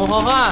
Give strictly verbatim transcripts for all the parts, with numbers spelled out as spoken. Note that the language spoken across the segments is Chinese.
好汉。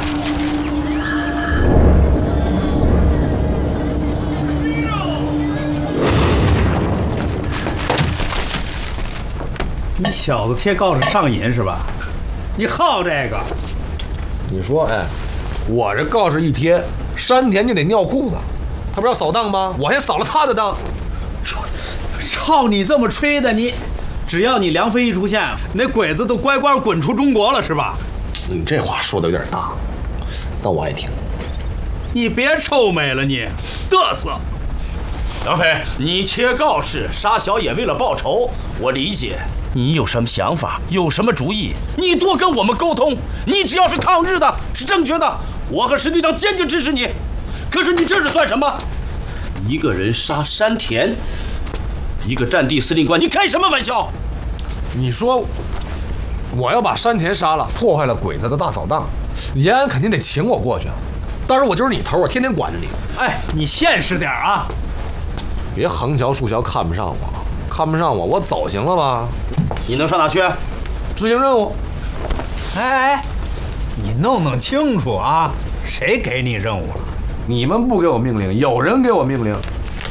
你小子贴告示上瘾是吧？你好这个？ 你说，哎，我这告示一贴，山田就得尿裤子。他不是要扫荡吗？我先扫了他的荡。 照你这么吹的，你只要你梁飞一出现，那鬼子都乖乖滚出中国了是吧？ 你这话说的有点大，但我爱听。 你别臭美了你，嘚瑟！ 梁飞，你贴告示杀小野为了报仇，我理解。你有什么想法，有什么主意，你多跟我们沟通。你只要是抗日的，是正确的，我和神队长坚决支持你。可是你这是算什么？一个人杀山田，一个战地司令官，你开什么玩笑？ 你说我要把山田杀了，破坏了鬼子的大扫荡，延安肯定得请我过去。但是我就是你头，我天天管着你。 哎，你现实点啊！ 别横瞧竖瞧看不上我，看不上我，我走行了吧？ 你能上哪去？ 执行任务。 哎哎，你弄弄清楚啊，谁给你任务了？ 你们不给我命令，有人给我命令。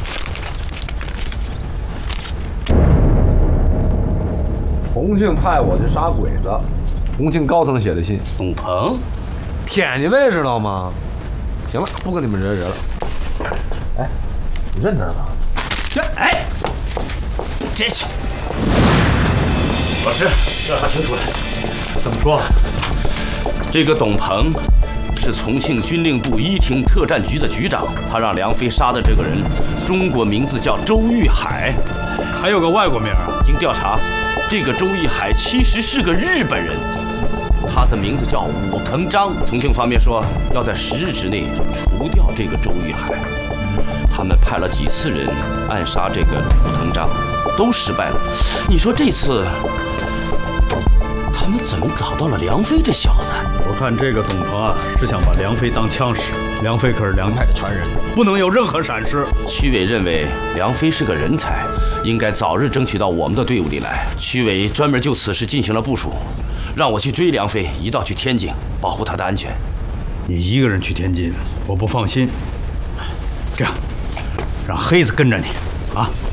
重庆派我去杀鬼子，重庆高层写的信。 董鹏， 天津卫知道吗？行了，不跟你们惹惹了。哎，你认得吗？ 这哎，这去。老师，调查清楚了。 怎么说？ 这个董鹏是重庆军令部一厅特战局的局长，他让梁飞杀的这个人，中国名字叫周玉海， 还有个外国名啊？ 经调查，这个周玉海其实是个日本人，他的名字叫武藤章。重庆方面说要在十日之内除掉这个周玉海，他们派了几次人暗杀这个武藤章，都失败了。你说这次他们怎么找到了梁飞这小子？ 我看这个董鹏啊，是想把梁飞当枪使。梁飞可是梁派的传人，不能有任何闪失。 区委认为梁飞是个人才，应该早日争取到我们的队伍里来。区委专门就此事进行了部署，让我去追梁飞，一道去天津，保护他的安全。 你一个人去天津，我不放心。这样，让黑子跟着你，啊。